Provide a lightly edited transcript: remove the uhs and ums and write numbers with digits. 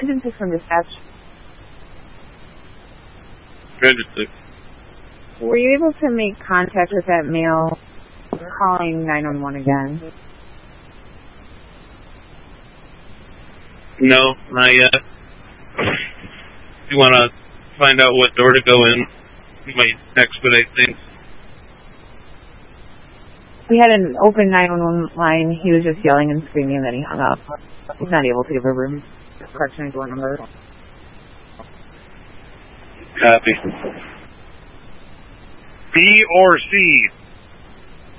Engine 6 from dispatch. Engine 6. Were you able to make contact with that male calling 911 again? No, not yet. If you want to find out what door to go in, you might expedite things. We had an open 911 line. He was just yelling and screaming, and then he hung up. He's not able to give a room correction door number. Copy. B or C?